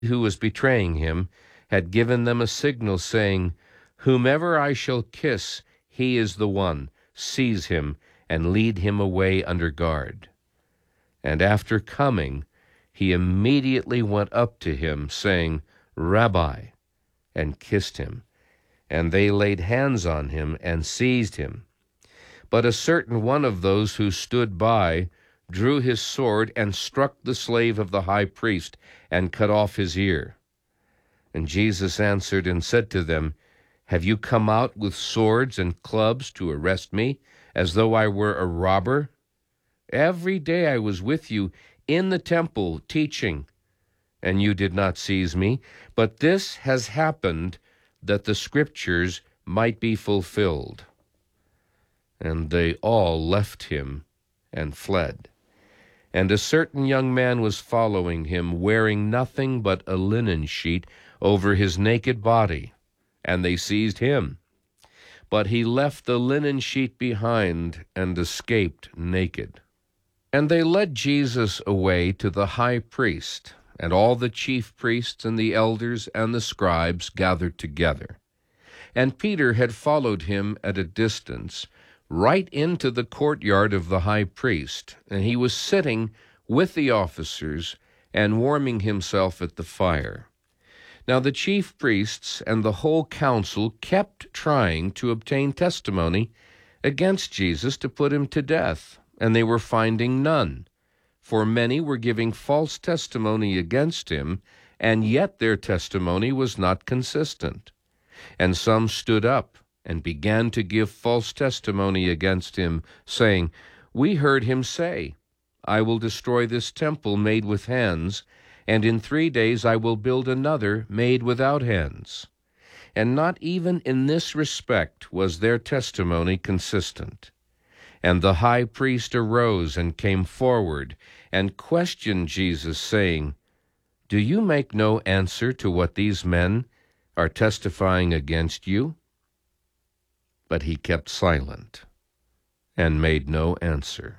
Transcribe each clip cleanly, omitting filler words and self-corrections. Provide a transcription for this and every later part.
who was betraying him had given them a signal, saying, "Whomever I shall kiss, he is the one. Seize him and lead him away under guard." And after coming, he immediately went up to him, saying, "Rabbi," and kissed him. And they laid hands on him and seized him. But a certain one of those who stood by drew his sword and struck the slave of the high priest and cut off his ear. And Jesus answered and said to them, "Have you come out with swords and clubs to arrest me, as though I were a robber? Every day I was with you in the temple teaching, and you did not seize me. But this has happened that the Scriptures might be fulfilled." And they all left him and fled. And a certain young man was following him, wearing nothing but a linen sheet over his naked body, and they seized him. But he left the linen sheet behind and escaped naked. And they led Jesus away to the high priest, and all the chief priests and the elders and the scribes gathered together. And Peter had followed him at a distance, right into the courtyard of the high priest, and he was sitting with the officers and warming himself at the fire. Now the chief priests and the whole council kept trying to obtain testimony against Jesus to put him to death, and they were finding none, for many were giving false testimony against him, and yet their testimony was not consistent. And some stood up and began to give false testimony against him, saying, "We heard him say, 'I will destroy this temple made with hands, and in 3 days I will build another made without hands.' And not even in this respect was their testimony consistent. And the high priest arose and came forward and questioned Jesus, saying, 'Do you make no answer to what these men are testifying against you?' But he kept silent and made no answer.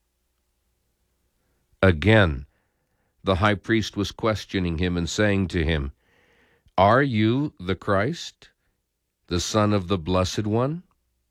Again, the high priest was questioning him and saying to him, 'Are you the Christ, the Son of the Blessed One?'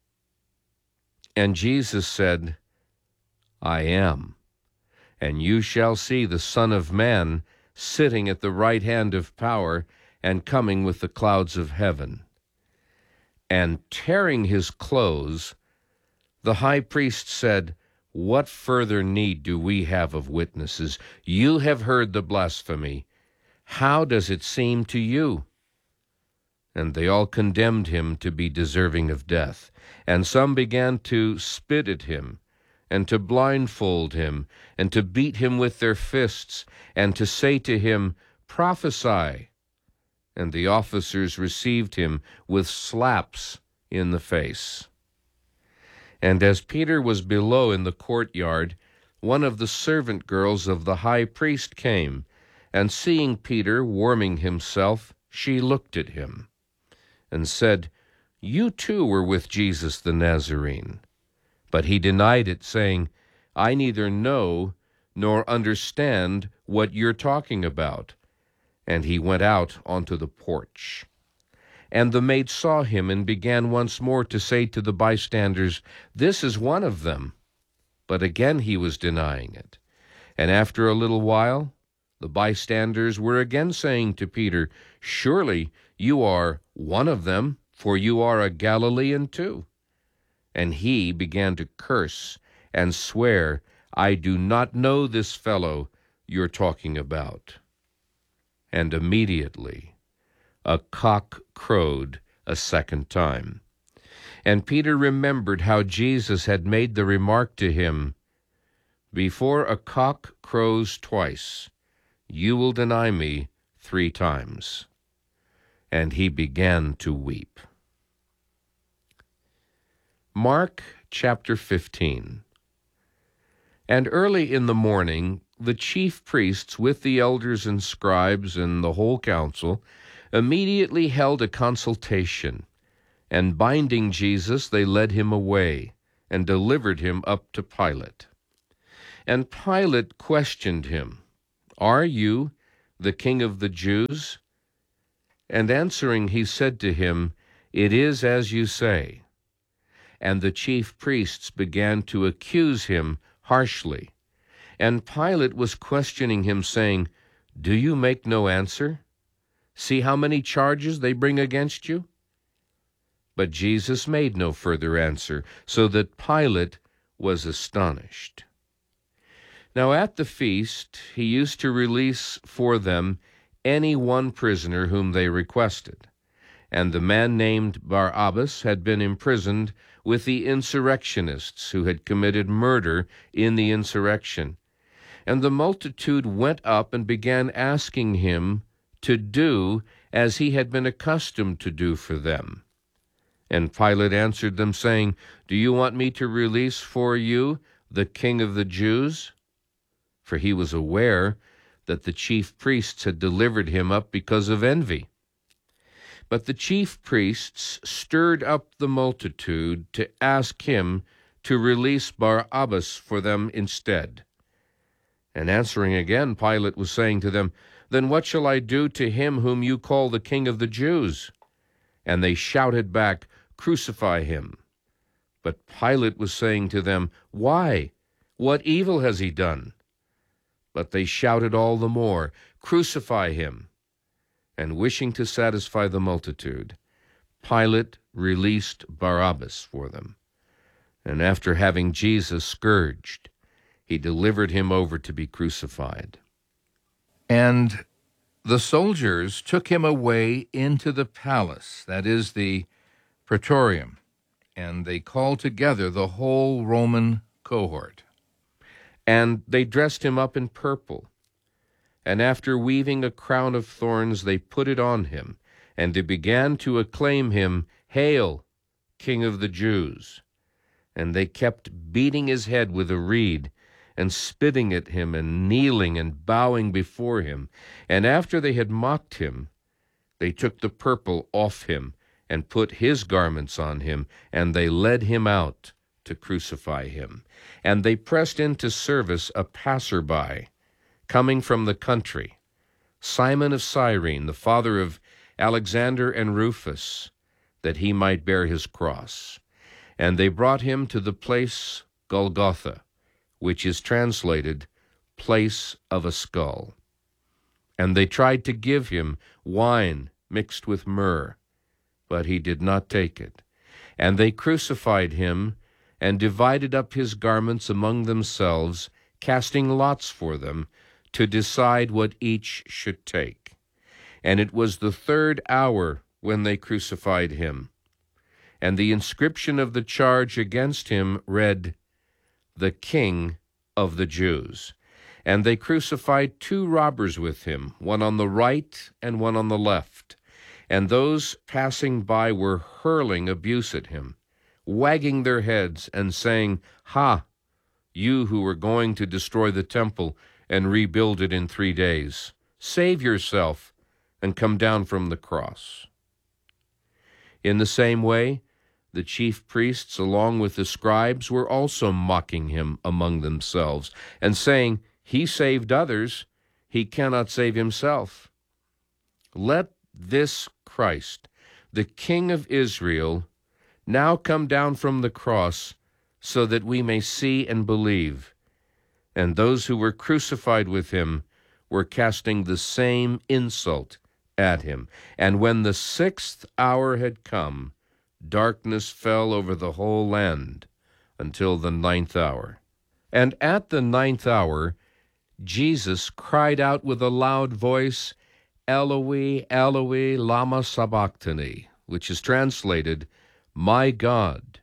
And Jesus said, 'I am, and you shall see the Son of Man sitting at the right hand of power and coming with the clouds of heaven.' And tearing his clothes, the high priest said, 'What further need do we have of witnesses? You have heard the blasphemy. How does it seem to you?' And they all condemned him to be deserving of death. And some began to spit at him, and to blindfold him, and to beat him with their fists, and to say to him, 'Prophesy.' And the officers received him with slaps in the face. And as Peter was below in the courtyard, one of the servant girls of the high priest came, and seeing Peter warming himself, she looked at him, and said, 'You too were with Jesus the Nazarene.' But he denied it, saying, 'I neither know nor understand what you're talking about.' And he went out onto the porch. And the maid saw him and began once more to say to the bystanders, 'This is one of them.' But again he was denying it. And after a little while, the bystanders were again saying to Peter, 'Surely you are one of them, for you are a Galilean too.' And he began to curse and swear, 'I do not know this fellow you're talking about.' And immediately a cock crowed a second time. And Peter remembered how Jesus had made the remark to him, 'Before a cock crows twice, you will deny me 3 times.' And he began to weep." Mark chapter 15. And early in the morning, the chief priests with the elders and scribes and the whole council immediately held a consultation, and binding Jesus, they led him away and delivered him up to Pilate. And Pilate questioned him, "Are you the King of the Jews?" And answering, he said to him, "It is as you say." And the chief priests began to accuse him harshly. And Pilate was questioning him, saying, "Do you make no answer? See how many charges they bring against you?" But Jesus made no further answer, so that Pilate was astonished. Now at the feast he used to release for them any one prisoner whom they requested. And the man named Barabbas had been imprisoned with the insurrectionists who had committed murder in the insurrection. And the multitude went up and began asking him to do as he had been accustomed to do for them. And Pilate answered them, saying, "Do you want me to release for you the King of the Jews?" For he was aware that the chief priests had delivered him up because of envy. But the chief priests stirred up the multitude to ask him to release Barabbas for them instead. And answering again, Pilate was saying to them, "Then what shall I do to him whom you call the King of the Jews?" And they shouted back, "Crucify him." But Pilate was saying to them, "Why? What evil has he done?" But they shouted all the more, "Crucify him." And wishing to satisfy the multitude, Pilate released Barabbas for them. And after having Jesus scourged, he delivered him over to be crucified. And the soldiers took him away into the palace, that is the Praetorium, and they called together the whole Roman cohort. And they dressed him up in purple, and after weaving a crown of thorns, they put it on him, and they began to acclaim him, "Hail, King of the Jews!" And they kept beating his head with a reed, and spitting at him, and kneeling and bowing before him. And after they had mocked him, they took the purple off him, and put his garments on him, and they led him out to crucify him. And they pressed into service a passerby, coming from the country, Simon of Cyrene, the father of Alexander and Rufus, that he might bear his cross. And they brought him to the place Golgotha, which is translated, place of a skull. And they tried to give him wine mixed with myrrh, but he did not take it. And they crucified him, and divided up his garments among themselves, casting lots for them, to decide what each should take. And it was the 3rd hour when they crucified him. And the inscription of the charge against him read, "The King of the Jews." And they crucified 2 robbers with him, one on the right and one on the left. And those passing by were hurling abuse at him, wagging their heads and saying, "Ha, you who were going to destroy the temple and rebuild it in 3 days, save yourself and come down from the cross." In the same way, the chief priests, along with the scribes, were also mocking him among themselves, and saying, "He saved others, he cannot save himself. Let this Christ, the King of Israel, now come down from the cross, so that we may see and believe." And those who were crucified with him were casting the same insult at him. And when the 6th hour had come, darkness fell over the whole land until the 9th hour. And at the 9th hour, Jesus cried out with a loud voice, "Eloi, Eloi, lama sabachthani," which is translated, my God,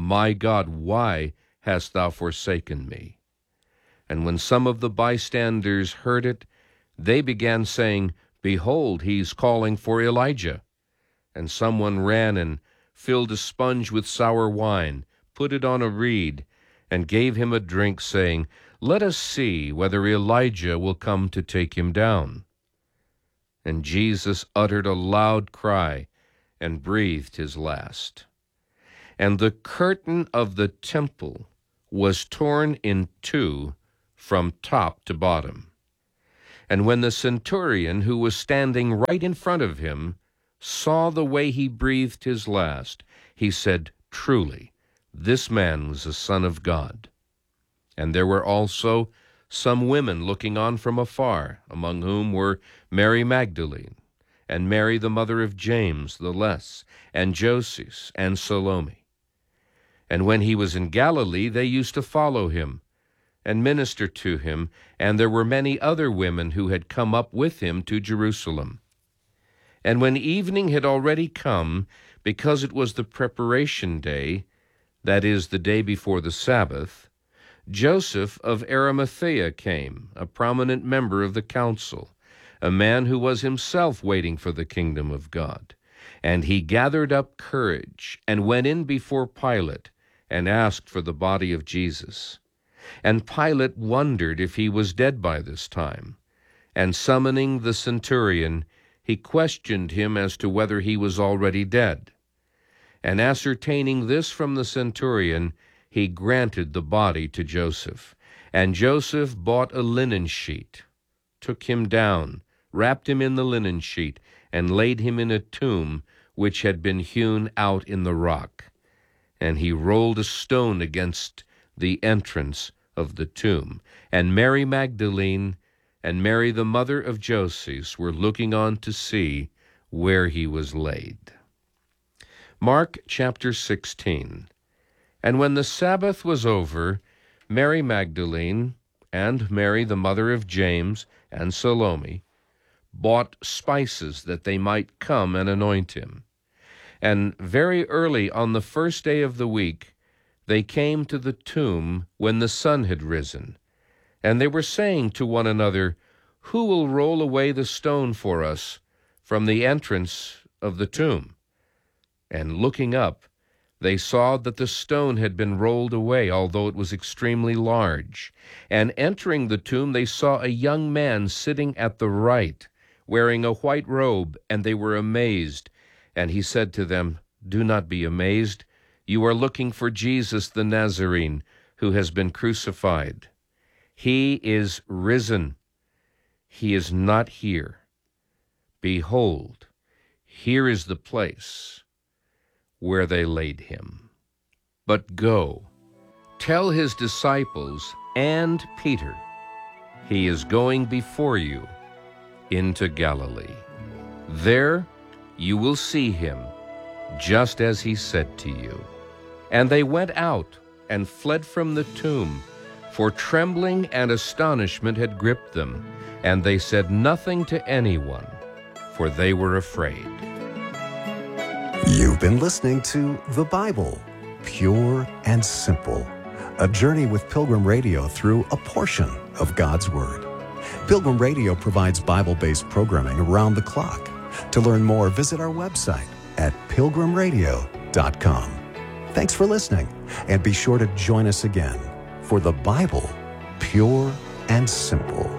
why hast thou forsaken me?" And when some of the bystanders heard it, they began saying, "Behold, he's calling for Elijah." And someone ran and filled a sponge with sour wine, put it on a reed, and gave him a drink, saying, "Let us see whether Elijah will come to take him down." And Jesus uttered a loud cry and breathed his last. And the curtain of the temple was torn in 2 from top to bottom. And when the centurion, who was standing right in front of him, saw the way he breathed his last, he said, "Truly, this man was a son of God." And there were also some women looking on from afar, among whom were Mary Magdalene, and Mary the mother of James the Less, and Joses, and Salome. And when he was in Galilee, they used to follow him, and minister to him, and there were many other women who had come up with him to Jerusalem. And when evening had already come, because it was the preparation day, that is, the day before the Sabbath, Joseph of Arimathea came, a prominent member of the council, a man who was himself waiting for the kingdom of God. And he gathered up courage and went in before Pilate and asked for the body of Jesus. And Pilate wondered if he was dead by this time. And summoning the centurion, he questioned him as to whether he was already dead. And ascertaining this from the centurion, he granted the body to Joseph. And Joseph bought a linen sheet, took him down, wrapped him in the linen sheet, and laid him in a tomb which had been hewn out in the rock. And he rolled a stone against the entrance of the tomb. And Mary Magdalene and Mary the mother of Joses were looking on to see where he was laid. Mark chapter 16. And when the Sabbath was over, Mary Magdalene and Mary the mother of James and Salome bought spices that they might come and anoint him. And very early on the first day of the week, they came to the tomb when the sun had risen. And they were saying to one another, "Who will roll away the stone for us from the entrance of the tomb?" And looking up, they saw that the stone had been rolled away, although it was extremely large. And entering the tomb, they saw a young man sitting at the right, wearing a white robe, and they were amazed. And he said to them, "Do not be amazed. You are looking for Jesus the Nazarene, who has been crucified. He is risen. He is not here. Behold, here is the place where they laid him. But go, tell his disciples and Peter, he is going before you into Galilee. There you will see him, just as he said to you." And they went out and fled from the tomb, for trembling and astonishment had gripped them, and they said nothing to anyone, for they were afraid. You've been listening to The Bible, Pure and Simple, a journey with Pilgrim Radio through a portion of God's Word. Pilgrim Radio provides Bible-based programming around the clock. To learn more, visit our website at pilgrimradio.com. Thanks for listening, and be sure to join us again for The Bible, Pure and Simple.